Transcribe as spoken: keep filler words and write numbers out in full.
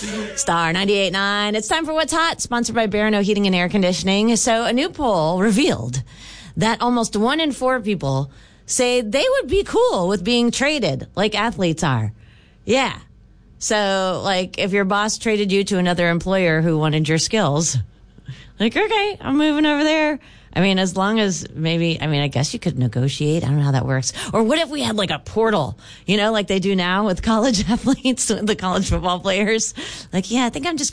Star ninety-eight point nine. It's time for What's Hot, sponsored by Barano Heating and Air Conditioning. So a new poll revealed that almost one in four people say they would be cool with being traded like athletes are. Yeah. So, like, if your boss traded you to another employer who wanted your skills, like, okay, I'm moving over there. I mean, as long as maybe, I mean, I guess you could negotiate. I don't know how that works. Or what if we had like a portal, you know, like they do now with college athletes, the college football players? Like, yeah, I think I'm just